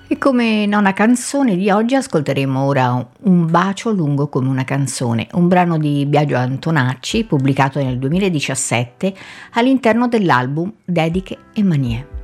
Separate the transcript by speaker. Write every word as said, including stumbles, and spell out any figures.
Speaker 1: E come nona canzone di oggi ascolteremo ora Un bacio lungo come una canzone, un brano di Biagio Antonacci pubblicato nel duemiladiciassette all'interno dell'album Dediche e Manie.